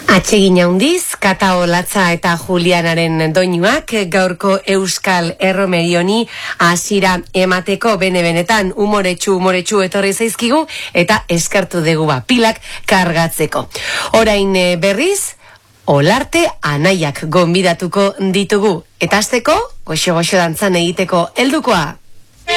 Atsegin handiz, Kata Olatza eta Julianaren doinuak gaurko Euskal Erromerioni hasiera emateko benetan umoretsu etorri zaizkigu eta eskertu dugu pilak kargatzeko. Orain berriz, Olarte Anaiak gonbidatuko ditugu. Eta hasteko, goxo dantzan egiteko heldukoa.